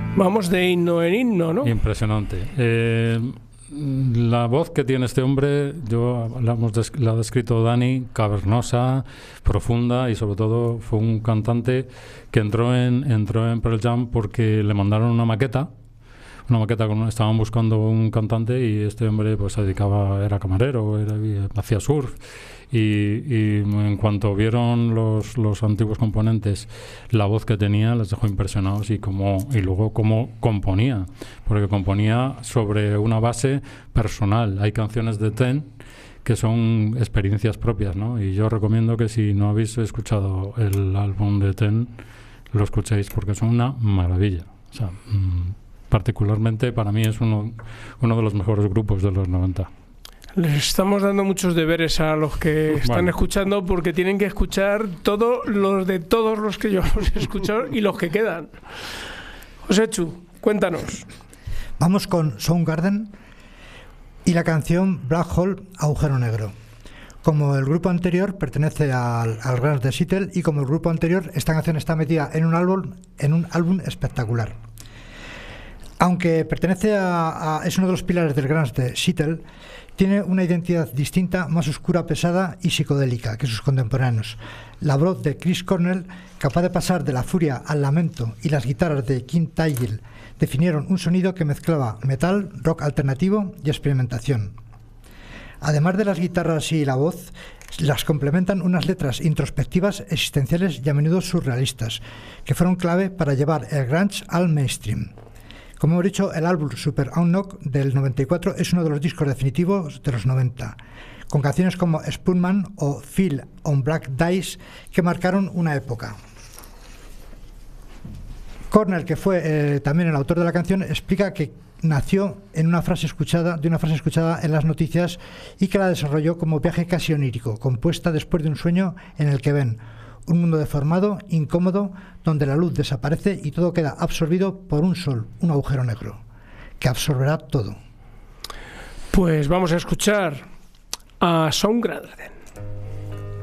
Vamos de himno en himno, ¿no? Impresionante. La voz que tiene este hombre, la ha descrito Dani, cavernosa, profunda, y sobre todo fue un cantante que entró en Pearl Jam porque le mandaron una maqueta estaban buscando un cantante, y este hombre pues se dedicaba, era camarero, hacía surf, y en cuanto vieron los antiguos componentes la voz que tenía, les dejó impresionados, y luego cómo componía, porque componía sobre una base personal. Hay canciones de Ten que son experiencias propias, ¿no? Y yo recomiendo que, si no habéis escuchado el álbum de Ten, lo escuchéis, porque son una maravilla. O sea, particularmente para mí es uno de los mejores grupos de los 90. Les estamos dando muchos deberes a los que están escuchando, porque tienen que escuchar todos los que yo he escuchado y los que quedan. Joséchu, cuéntanos. Vamos con Soundgarden y la canción Black Hole, Agujero Negro. Como el grupo anterior pertenece al Grunge de Seattle, y como el grupo anterior, esta canción está metida en un álbum espectacular. Aunque pertenece es uno de los pilares del grunge de Seattle, tiene una identidad distinta, más oscura, pesada y psicodélica que sus contemporáneos. La voz de Chris Cornell, capaz de pasar de la furia al lamento, y las guitarras de Kim Thayil definieron un sonido que mezclaba metal, rock alternativo y experimentación. Además de las guitarras y la voz, las complementan unas letras introspectivas, existenciales y a menudo surrealistas, que fueron clave para llevar el grunge al mainstream. Como hemos dicho, el álbum Super Unknown del 94 es uno de los discos definitivos de los 90, con canciones como Spoonman o Feel on Black Dice, que marcaron una época. Cornell, que fue también el autor de la canción, explica que nació de una frase escuchada en las noticias, y que la desarrolló como viaje casi onírico, compuesta después de un sueño en el que ven un mundo deformado, incómodo, donde la luz desaparece y todo queda absorbido por un sol, un agujero negro, que absorberá todo. Pues vamos a escuchar a Soundgarden.